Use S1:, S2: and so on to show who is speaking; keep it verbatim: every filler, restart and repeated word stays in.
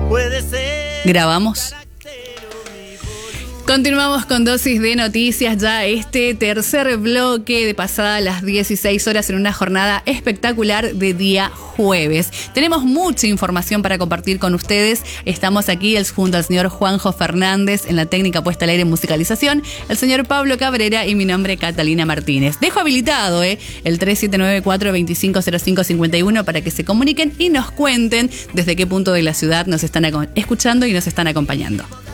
S1: Puede ser.
S2: ¿Grabamos? Continuamos con dosis de noticias, ya este tercer bloque de pasadas las dieciséis horas en una jornada espectacular de día jueves. Tenemos mucha información para compartir con ustedes. Estamos aquí junto al señor Juanjo Fernández en la técnica puesta al aire en musicalización, el señor Pablo Cabrera y mi nombre Catalina Martínez. Dejo habilitado eh, el tres siete nueve cuatro dos cinco cero cinco cinco uno para que se comuniquen y nos cuenten desde qué punto de la ciudad nos están escuchando y nos están acompañando.